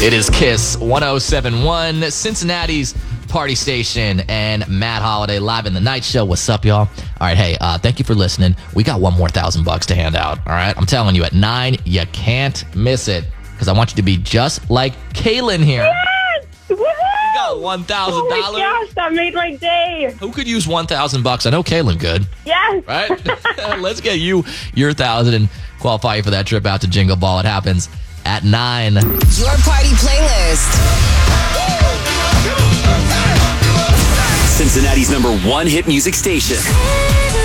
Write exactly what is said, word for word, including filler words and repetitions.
It is Kiss one oh seven point one, Cincinnati's party station, and Matt Holiday live in the night show. What's up, y'all? All right, hey, uh, thank you for listening. We got one more thousand bucks to hand out. All right, I'm telling you, at nine, you can't miss it because I want you to be just like Kaylin here. Yes! Woohoo! You got one thousand dollars. Oh my gosh, that made my day. Who could use one thousand bucks? I know Kaylin could. Yes. Right? Let's get you your thousand and qualify you for that trip out to Jingle Ball. It happens at nine. Your party playlist. Cincinnati's number one hit music station.